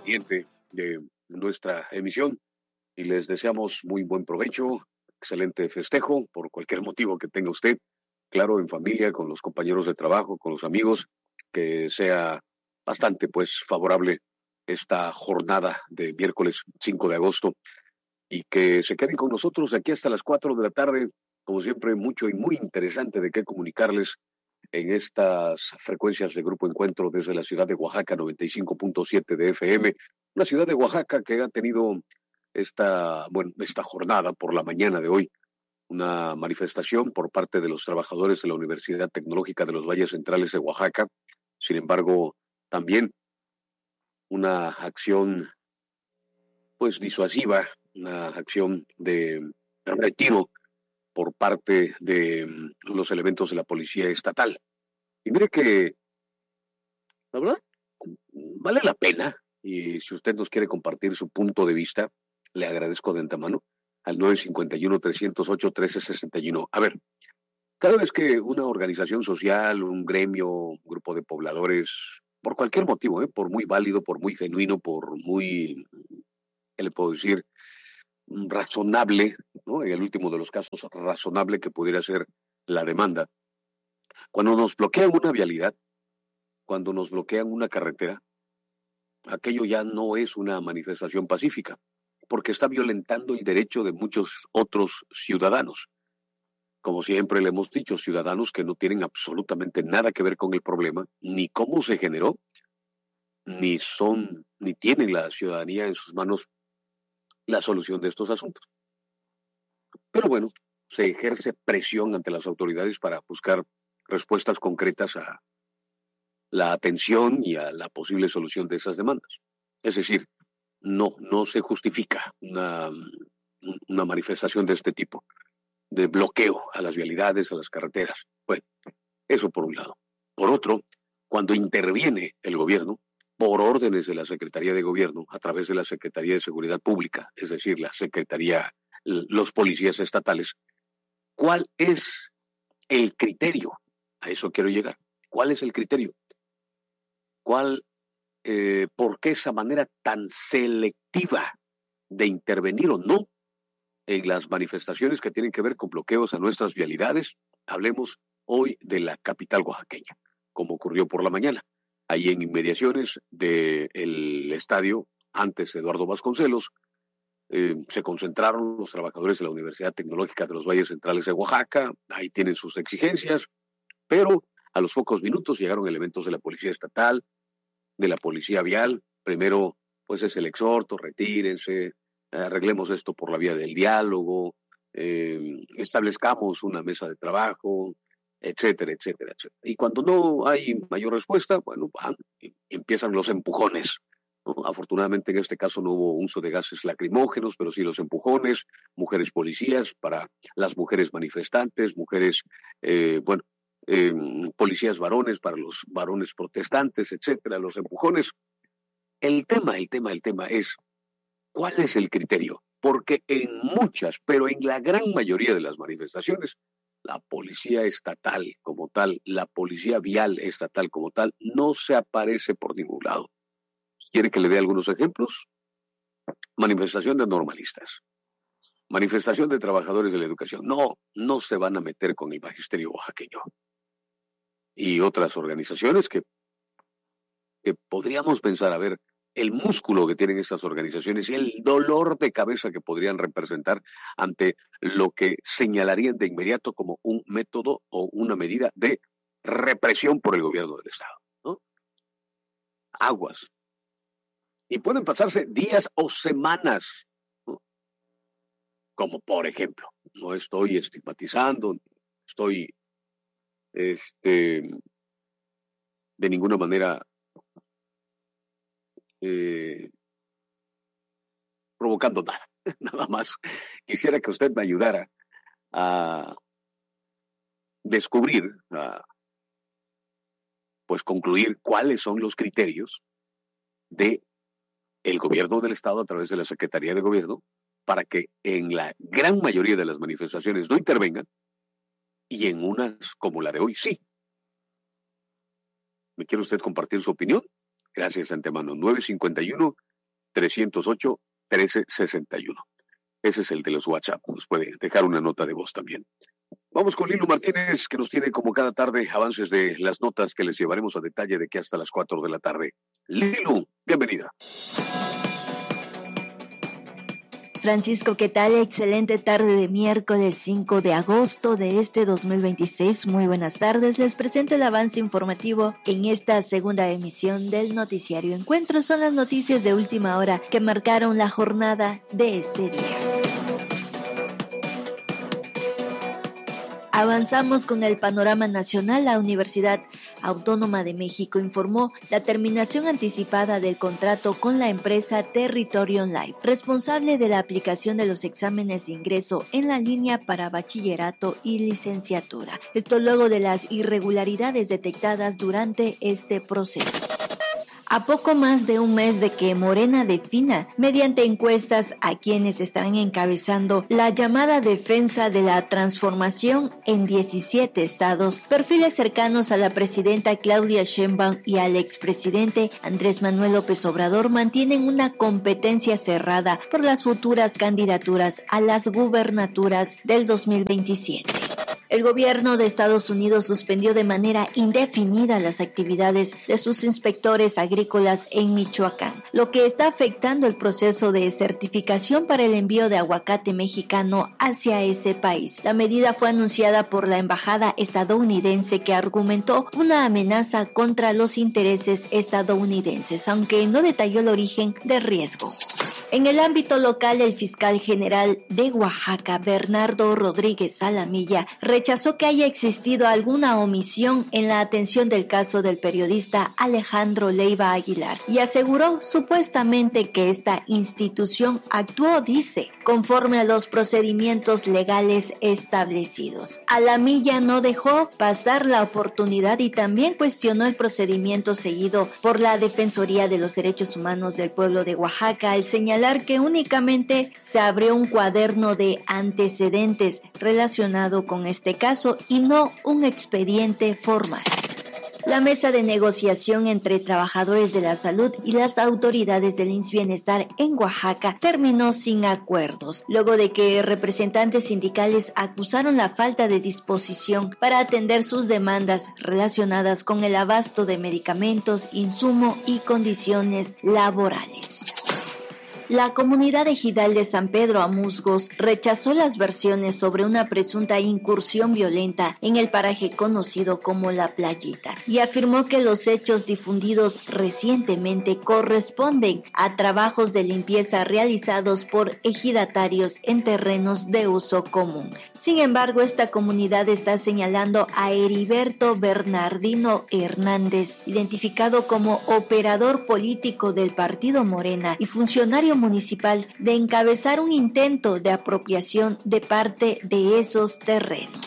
siguiente de nuestra emisión y les deseamos muy buen provecho, excelente festejo por cualquier motivo que tenga usted, claro, en familia, con los compañeros de trabajo, con los amigos, que sea bastante pues favorable esta jornada de miércoles 5 de agosto y que se queden con nosotros aquí hasta las 4 de la tarde, como siempre, mucho y muy interesante de qué comunicarles en estas frecuencias de Grupo Encuentro desde la ciudad de Oaxaca, 95.7 de FM, una ciudad de Oaxaca que ha tenido esta jornada por la mañana de hoy, una manifestación por parte de los trabajadores de la Universidad Tecnológica de los Valles Centrales de Oaxaca. Sin embargo, también una acción pues disuasiva, una acción de retiro por parte de los elementos de la policía estatal. Y mire que, la verdad, vale la pena, y si usted nos quiere compartir su punto de vista, le agradezco de antemano al 951-308-1361. A ver, cada vez que una organización social, un gremio, un grupo de pobladores, por cualquier motivo, por muy válido, por muy genuino, por muy, ¿qué le puedo decir?, razonable, ¿no? En el último de los casos, razonable que pudiera ser la demanda. Cuando nos bloquean una vialidad, cuando nos bloquean una carretera, aquello ya no es una manifestación pacífica, porque está violentando el derecho de muchos otros ciudadanos. Como siempre le hemos dicho, ciudadanos que no tienen absolutamente nada que ver con el problema, ni cómo se generó, ni tienen la ciudadanía en sus manos la solución de estos asuntos. Pero bueno, se ejerce presión ante las autoridades para buscar respuestas concretas a la atención y a la posible solución de esas demandas. Es decir, no se justifica una manifestación de este tipo, de bloqueo a las vialidades, a las carreteras. Bueno, eso por un lado. Por otro, cuando interviene el gobierno, por órdenes de la Secretaría de Gobierno, a través de la Secretaría de Seguridad Pública, es decir, los policías estatales, ¿cuál es el criterio? A eso quiero llegar. ¿Cuál es el criterio? ¿Por qué esa manera tan selectiva de intervenir o no en las manifestaciones que tienen que ver con bloqueos a nuestras vialidades? Hablemos hoy de la capital oaxaqueña, como ocurrió por la mañana. Ahí en inmediaciones del estadio, antes Eduardo Vasconcelos, se concentraron los trabajadores de la Universidad Tecnológica de los Valles Centrales de Oaxaca. Ahí tienen sus exigencias, pero a los pocos minutos llegaron elementos de la Policía Estatal, de la Policía Vial. Primero, pues es el exhorto, retírense, arreglemos esto por la vía del diálogo, establezcamos una mesa de trabajo, etcétera, etcétera, etcétera. Y cuando no hay mayor respuesta, bueno, empiezan los empujones, ¿no? Afortunadamente en este caso no hubo uso de gases lacrimógenos, pero sí los empujones, mujeres policías para las mujeres manifestantes, policías varones para los varones protestantes, etcétera, los empujones. El tema es, ¿cuál es el criterio? Porque en muchas, pero en la gran mayoría de las manifestaciones, la policía estatal como tal, la policía vial estatal como tal, no se aparece por ningún lado. ¿Quiere que le dé algunos ejemplos? Manifestación de normalistas, manifestación de trabajadores de la educación. No se van a meter con el magisterio oaxaqueño. Y otras organizaciones que podríamos pensar, a ver, el músculo que tienen estas organizaciones y el dolor de cabeza que podrían representar ante lo que señalarían de inmediato como un método o una medida de represión por el gobierno del Estado, ¿no? Aguas. Y pueden pasarse días o semanas, ¿no? Como por ejemplo, no estoy estigmatizando, estoy de ninguna manera provocando nada. Nada más quisiera que usted me ayudara a descubrir, pues concluir cuáles son los criterios de el gobierno del Estado a través de la Secretaría de Gobierno para que en la gran mayoría de las manifestaciones no intervengan y en unas como la de hoy sí. ¿Me quiere usted compartir su opinión? Gracias de antemano. 308-1361. Ese es el de los WhatsApp. Nos puede dejar una nota de voz también. Vamos con Lilo Martínez, que nos tiene como cada tarde avances de las notas que les llevaremos a detalle de que hasta las 4 de la tarde. Lilo, bienvenida. Francisco, ¿qué tal? Excelente tarde de miércoles 5 de agosto de este 2026. Muy buenas tardes. Les presento el avance informativo en esta segunda emisión del noticiario Encuentro. Son las noticias de última hora que marcaron la jornada de este día. Avanzamos con el panorama nacional. La Universidad Autónoma de México informó la terminación anticipada del contrato con la empresa Territorium Life, responsable de la aplicación de los exámenes de ingreso en la línea para bachillerato y licenciatura. Esto luego de las irregularidades detectadas durante este proceso. A poco más de un mes de que Morena defina, mediante encuestas, a quienes estarán encabezando la llamada defensa de la transformación en 17 estados, perfiles cercanos a la presidenta Claudia Sheinbaum y al expresidente Andrés Manuel López Obrador mantienen una competencia cerrada por las futuras candidaturas a las gubernaturas del 2027. El gobierno de Estados Unidos suspendió de manera indefinida las actividades de sus inspectores agrícolas en Michoacán, lo que está afectando el proceso de certificación para el envío de aguacate mexicano hacia ese país. La medida fue anunciada por la embajada estadounidense, que argumentó una amenaza contra los intereses estadounidenses, aunque no detalló el origen del riesgo. En el ámbito local, el fiscal general de Oaxaca, Bernardo Rodríguez Salamilla, rechazó que haya existido alguna omisión en la atención del caso del periodista Alejandro Leiva Aguilar y aseguró supuestamente que esta institución actuó, dice, conforme a los procedimientos legales establecidos. Alamilla no dejó pasar la oportunidad y también cuestionó el procedimiento seguido por la Defensoría de los Derechos Humanos del Pueblo de Oaxaca al señalar que únicamente se abrió un cuaderno de antecedentes relacionado con este caso y no un expediente formal. La mesa de negociación entre trabajadores de la salud y las autoridades del IMSS Bienestar en Oaxaca terminó sin acuerdos, luego de que representantes sindicales acusaron la falta de disposición para atender sus demandas relacionadas con el abasto de medicamentos, insumo y condiciones laborales. La comunidad ejidal de San Pedro Amusgos rechazó las versiones sobre una presunta incursión violenta en el paraje conocido como La Playita y afirmó que los hechos difundidos recientemente corresponden a trabajos de limpieza realizados por ejidatarios en terrenos de uso común. Sin embargo, esta comunidad está señalando a Heriberto Bernardino Hernández, identificado como operador político del partido Morena y funcionario municipal, de encabezar un intento de apropiación de parte de esos terrenos.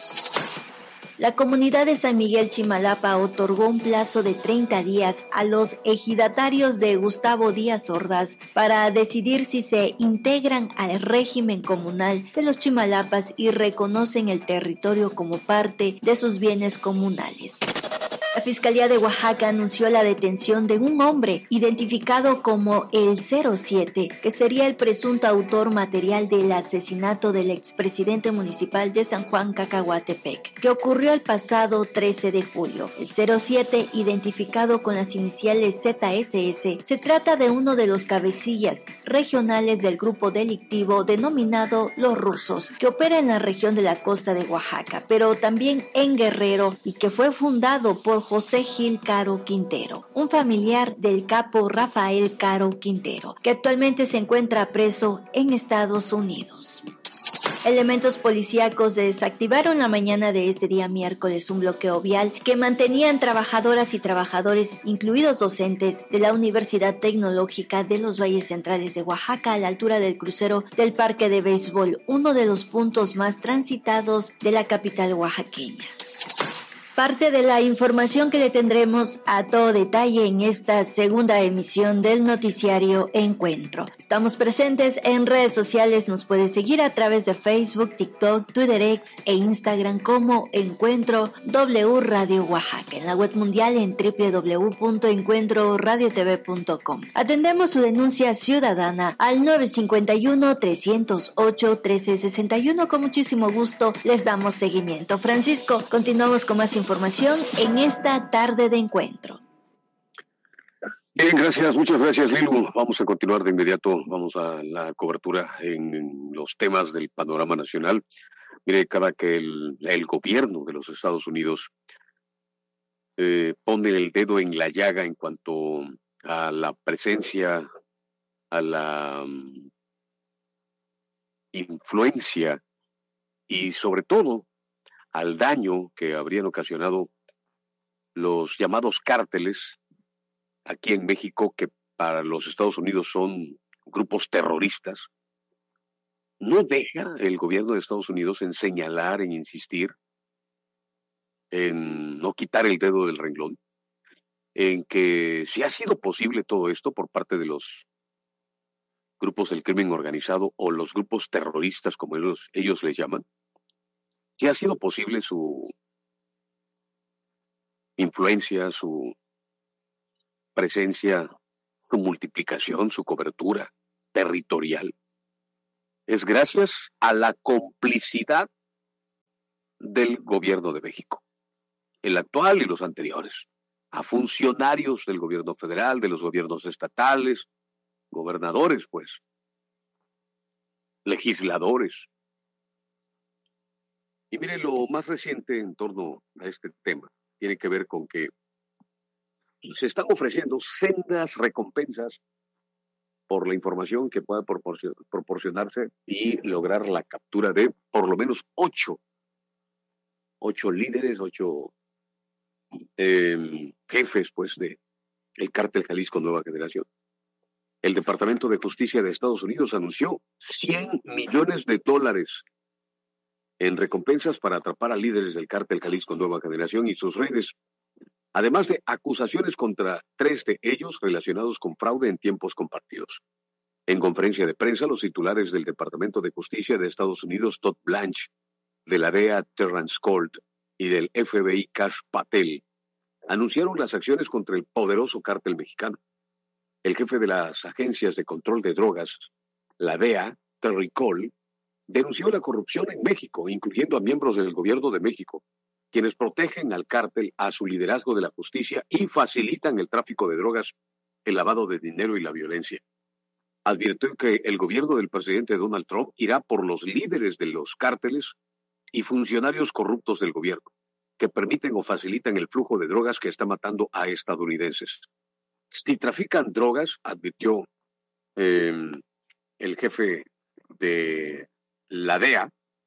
La comunidad de San Miguel Chimalapa otorgó un plazo de 30 días a los ejidatarios de Gustavo Díaz Ordaz para decidir si se integran al régimen comunal de los Chimalapas y reconocen el territorio como parte de sus bienes comunales. La Fiscalía de Oaxaca anunció la detención de un hombre identificado como el 07, que sería el presunto autor material del asesinato del expresidente municipal de San Juan Cacahuatepec, que ocurrió el pasado 13 de julio. El 07, identificado con las iniciales ZSS, se trata de uno de los cabecillas regionales del grupo delictivo denominado Los Rusos, que opera en la región de la costa de Oaxaca, pero también en Guerrero, y que fue fundado por José Gil Caro Quintero, un familiar del capo Rafael Caro Quintero, que actualmente se encuentra preso en Estados Unidos. Elementos policíacos desactivaron la mañana de este día miércoles un bloqueo vial que mantenían trabajadoras y trabajadores, incluidos docentes, de la Universidad Tecnológica de los Valles Centrales de Oaxaca a la altura del crucero del Parque de Béisbol, uno de los puntos más transitados de la capital oaxaqueña. Parte de la información que le tendremos a todo detalle en esta segunda emisión del noticiario Encuentro. Estamos presentes en redes sociales, nos puede seguir a través de Facebook, TikTok, Twitter X e Instagram como Encuentro W Radio Oaxaca, en la web mundial en www.encuentroradiotv.com. Atendemos su denuncia ciudadana al 951-308-1361. Con muchísimo gusto les damos seguimiento. Francisco, continuamos con más información en esta tarde de encuentro. Bien, gracias, muchas gracias, Lilu. Vamos a continuar de inmediato, vamos a la cobertura en los temas del panorama nacional. Mire, cada que el gobierno de los Estados Unidos pone el dedo en la llaga en cuanto a la presencia, a la influencia y sobre todo al daño que habrían ocasionado los llamados cárteles aquí en México, que para los Estados Unidos son grupos terroristas. No deja el gobierno de Estados Unidos en señalar, en insistir, en no quitar el dedo del renglón, en que si ha sido posible todo esto por parte de los grupos del crimen organizado o los grupos terroristas, como ellos les llaman, si ha sido posible su influencia, su presencia, su multiplicación, su cobertura territorial, es gracias a la complicidad del gobierno de México, el actual y los anteriores, a funcionarios del gobierno federal, de los gobiernos estatales, gobernadores, pues, legisladores. Y mire, lo más reciente en torno a este tema tiene que ver con que se están ofreciendo sendas recompensas por la información que pueda proporcionarse y lograr la captura de por lo menos 8 líderes, 8 jefes, pues, de el cártel Jalisco Nueva Generación. El Departamento de Justicia de Estados Unidos anunció $100 millones en recompensas para atrapar a líderes del cártel Jalisco Nueva Generación y sus redes, además de acusaciones contra 3 de ellos relacionados con fraude en tiempos compartidos. En conferencia de prensa, los titulares del Departamento de Justicia de Estados Unidos, Todd Blanche, de la DEA Terrence Colt y del FBI Kash Patel, anunciaron las acciones contra el poderoso cártel mexicano. El jefe de las agencias de control de drogas, la DEA, Terry Cole, denunció la corrupción en México, incluyendo a miembros del gobierno de México, quienes protegen al cártel a su liderazgo de la justicia y facilitan el tráfico de drogas, el lavado de dinero y la violencia. Advirtió que el gobierno del presidente Donald Trump irá por los líderes de los cárteles y funcionarios corruptos del gobierno, que permiten o facilitan el flujo de drogas que está matando a estadounidenses. Si trafican drogas, advirtió el jefe de la DEA,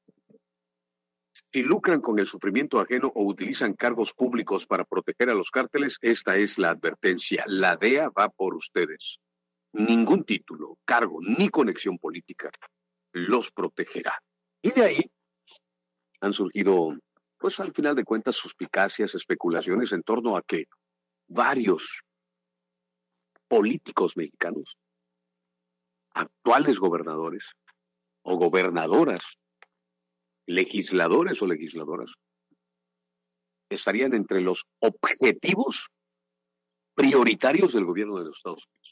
si lucran con el sufrimiento ajeno o utilizan cargos públicos para proteger a los cárteles, esta es la advertencia. La DEA va por ustedes. Ningún título, cargo ni conexión política los protegerá. Y de ahí han surgido, pues al final de cuentas, suspicacias, especulaciones en torno a que varios políticos mexicanos, actuales gobernadores o gobernadoras, legisladores o legisladoras, estarían entre los objetivos prioritarios del gobierno de los Estados Unidos.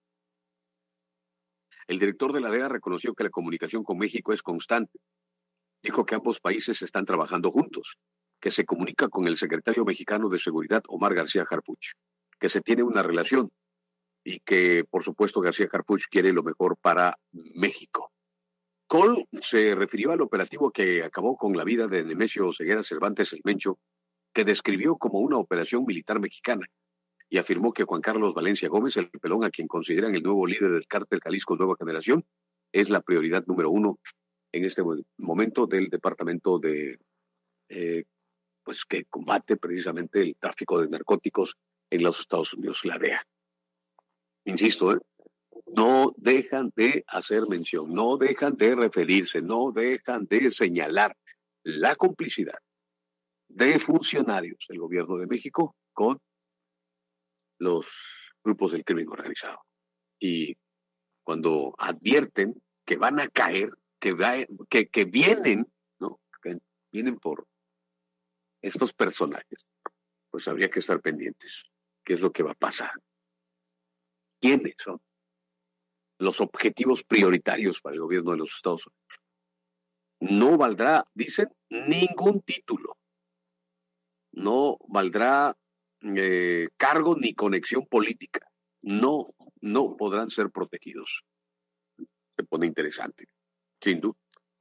El director de la DEA reconoció que la comunicación con México es constante. Dijo que ambos países están trabajando juntos, que se comunica con el secretario mexicano de Seguridad, Omar García Harfuch, que se tiene una relación y que, por supuesto, García Harfuch quiere lo mejor para México. Cole se refirió al operativo que acabó con la vida de Nemesio Ceguera Cervantes el Mencho, que describió como una operación militar mexicana, y afirmó que Juan Carlos Valencia Gómez, el pelón a quien consideran el nuevo líder del cártel Jalisco Nueva Generación, es la prioridad número 1 en este momento del departamento de, pues que combate precisamente el tráfico de narcóticos en los Estados Unidos, la DEA. Insisto, no dejan de hacer mención, no dejan de referirse, no dejan de señalar la complicidad de funcionarios del gobierno de México con los grupos del crimen organizado. Y cuando advierten que van a caer, que vienen, ¿no? Que vienen por estos personajes, pues habría que estar pendientes. ¿Qué es lo que va a pasar? ¿Quiénes son los objetivos prioritarios para el gobierno de los Estados Unidos? No valdrá, dicen, ningún título. No valdrá cargo ni conexión política. No podrán ser protegidos. Se pone interesante, sin duda.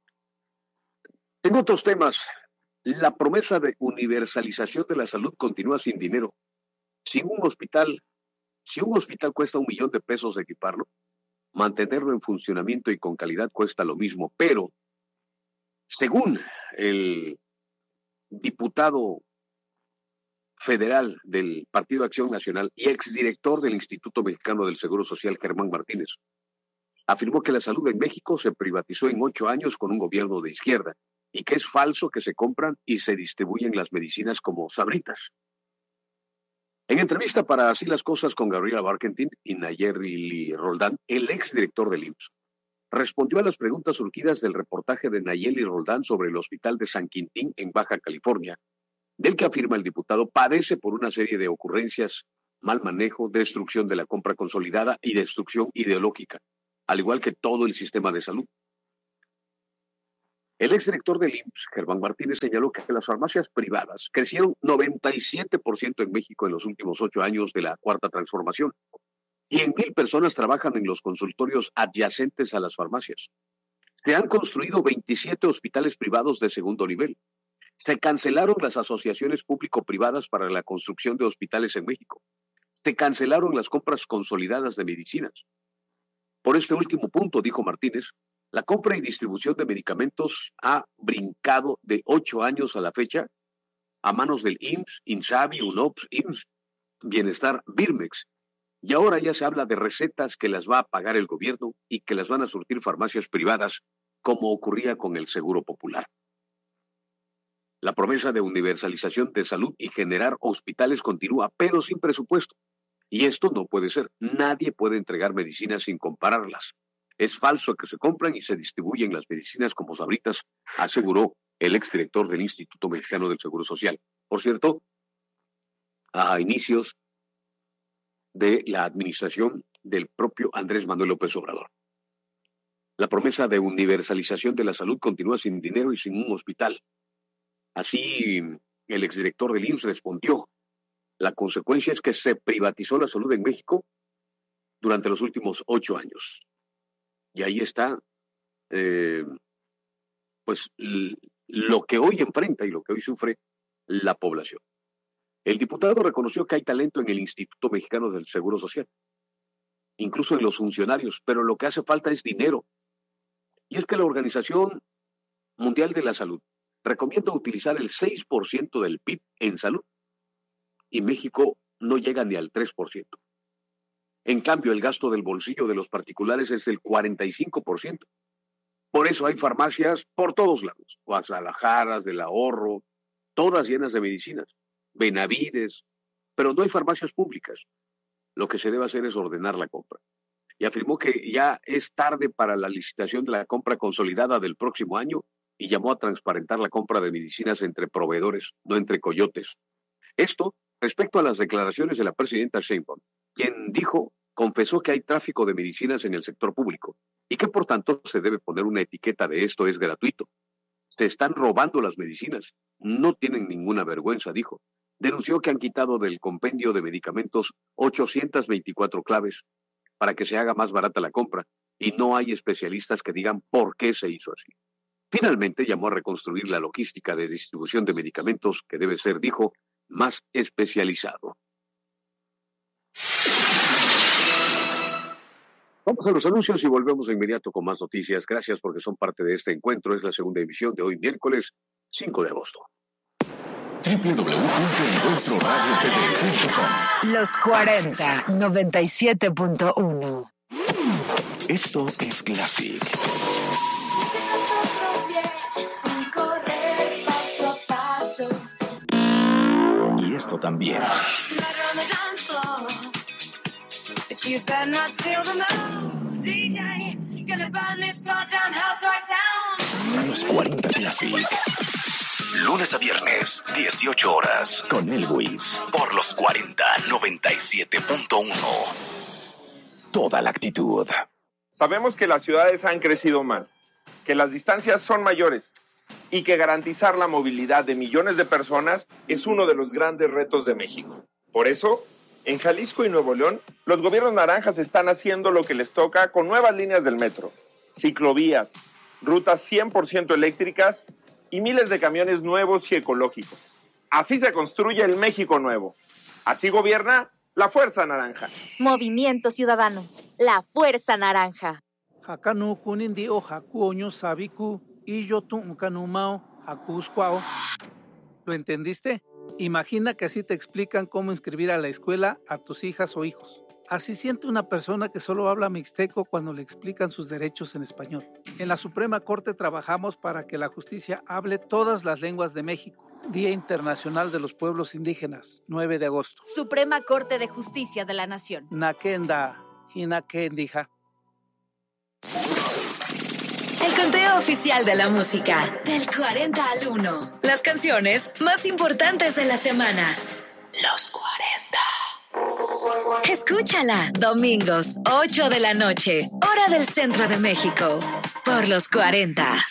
En otros temas, la promesa de universalización de la salud continúa sin dinero. Si un hospital cuesta $1 millón de pesos equiparlo, mantenerlo en funcionamiento y con calidad cuesta lo mismo. Pero, según el diputado federal del Partido Acción Nacional y exdirector del Instituto Mexicano del Seguro Social, Germán Martínez, afirmó que la salud en México se privatizó en 8 años con un gobierno de izquierda y que es falso que se compran y se distribuyen las medicinas como sabritas. En entrevista para Así las Cosas con Gabriela Barkentin y Nayeli Roldán, el exdirector del IMSS respondió a las preguntas surgidas del reportaje de Nayeli Roldán sobre el hospital de San Quintín en Baja California, del que afirma el diputado padece por una serie de ocurrencias, mal manejo, destrucción de la compra consolidada y destrucción ideológica, al igual que todo el sistema de salud. El exdirector del IMSS, Germán Martínez, señaló que las farmacias privadas crecieron 97% en México en los últimos 8 años de la Cuarta Transformación. 100,000 personas trabajan en los consultorios adyacentes a las farmacias. Se han construido 27 hospitales privados de segundo nivel. Se cancelaron las asociaciones público-privadas para la construcción de hospitales en México. Se cancelaron las compras consolidadas de medicinas. Por este último punto, dijo Martínez, la compra y distribución de medicamentos ha brincado de 8 años a la fecha a manos del IMSS, INSABI, UNOPS, IMSS, Bienestar, Birmex. Y ahora ya se habla de recetas que las va a pagar el gobierno y que las van a surtir farmacias privadas, como ocurría con el Seguro Popular. La promesa de universalización de salud y generar hospitales continúa, pero sin presupuesto. Y esto no puede ser. Nadie puede entregar medicinas sin compararlas. Es falso que se compran y se distribuyen las medicinas como sabritas, aseguró el exdirector del Instituto Mexicano del Seguro Social. Por cierto, a inicios de la administración del propio Andrés Manuel López Obrador. La promesa de universalización de la salud continúa sin dinero y sin un hospital. Así, el exdirector del IMSS respondió. La consecuencia es que se privatizó la salud en México durante los últimos 8 años. Y ahí está, lo que hoy enfrenta y lo que hoy sufre la población. El diputado reconoció que hay talento en el Instituto Mexicano del Seguro Social, incluso en los funcionarios, pero lo que hace falta es dinero. Y es que la Organización Mundial de la Salud recomienda utilizar el 6% del PIB en salud, y México no llega ni al 3%. En cambio, el gasto del bolsillo de los particulares es del 45%. Por eso hay farmacias por todos lados, Guadalajaras, del Ahorro, todas llenas de medicinas, Benavides, pero no hay farmacias públicas. Lo que se debe hacer es ordenar la compra. Y afirmó que ya es tarde para la licitación de la compra consolidada del próximo año y llamó a transparentar la compra de medicinas entre proveedores, no entre coyotes. Esto respecto a las declaraciones de la presidenta Sheinbaum, quien confesó que hay tráfico de medicinas en el sector público y que por tanto se debe poner una etiqueta de esto es gratuito. Se están robando las medicinas, no tienen ninguna vergüenza, dijo. Denunció que han quitado del compendio de medicamentos 824 claves para que se haga más barata la compra y no hay especialistas que digan por qué se hizo así. Finalmente llamó a reconstruir la logística de distribución de medicamentos que debe ser, dijo, más especializado. Vamos a los anuncios y volvemos de inmediato con más noticias. Gracias porque son parte de este encuentro. Es la segunda emisión de hoy, miércoles 5 de agosto. www.nuestroradiotv.com Los 40, 97.1. Esto es Classic. también. Los 40 Classic. Lunes a viernes, 18 horas. Con Elwis. Por los 40, 97.1. Toda la actitud. Sabemos que las ciudades han crecido mal, que las distancias son mayores y que garantizar la movilidad de millones de personas es uno de los grandes retos de México. Por eso, en Jalisco y Nuevo León, los gobiernos naranjas están haciendo lo que les toca con nuevas líneas del metro, ciclovías, rutas 100% eléctricas y miles de camiones nuevos y ecológicos. Así se construye el México nuevo. Así gobierna la Fuerza Naranja. Movimiento Ciudadano. La Fuerza Naranja. Hakanu kunindi o hakuoño sabiku y yo tu kanumao hakuskwao. ¿Lo entendiste? Imagina que así te explican cómo inscribir a la escuela a tus hijas o hijos. Así siente una persona que solo habla mixteco cuando le explican sus derechos en español. En la Suprema Corte trabajamos para que la justicia hable todas las lenguas de México. Día Internacional de los Pueblos Indígenas, 9 de agosto. Suprema Corte de Justicia de la Nación. Nakenda, hinakendija. El conteo oficial de la música. Del 40 al 1. Las canciones más importantes de la semana. Los 40. Escúchala. Domingos, 8 de la noche. Hora del centro de México. Por los 40.